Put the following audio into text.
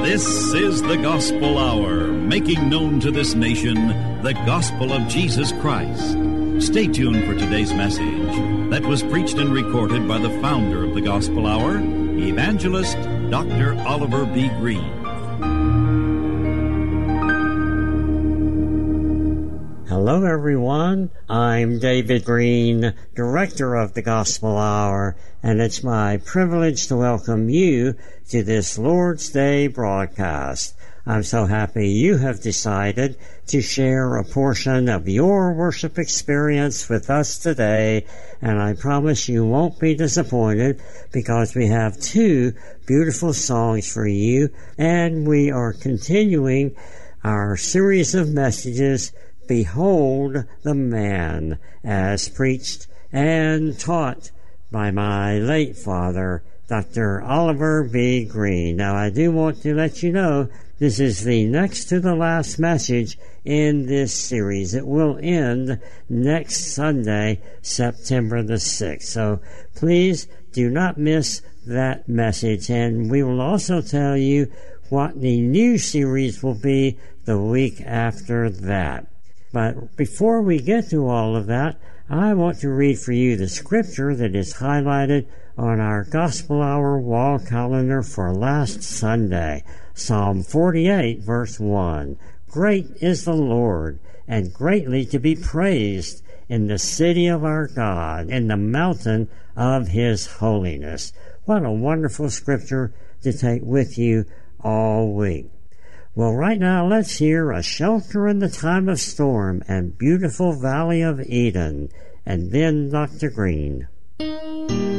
This is the Gospel Hour, making known to this nation the gospel of Jesus Christ. Stay tuned for today's message that was preached and recorded by the founder of the Gospel Hour, Evangelist Dr. Oliver B. Green. Hello, everyone. I'm David Green, director of the Gospel Hour, and it's my privilege to welcome you to this Lord's Day broadcast. I'm so happy you have decided to share a portion of your worship experience with us today, and I promise you won't be disappointed because we have two beautiful songs for you, and we are continuing our series of messages, Behold the Man, as preached and taught by my late father, Dr. Oliver B. Green. Now, I do want to let you know this is the next to the last message in this series. It will end next Sunday, September the 6th. So please do not miss that message. And we will also tell you what the new series will be the week after that. But before we get to all of that, I want to read for you the scripture that is highlighted on our Gospel Hour wall calendar for last Sunday. Psalm 48, verse 1. Great is the Lord, and greatly to be praised in the city of our God, in the mountain of his holiness. What a wonderful scripture to take with you all week. Well, right now, let's hear A Shelter in the Time of Storm and Beautiful Valley of Eden, and then Dr. Green.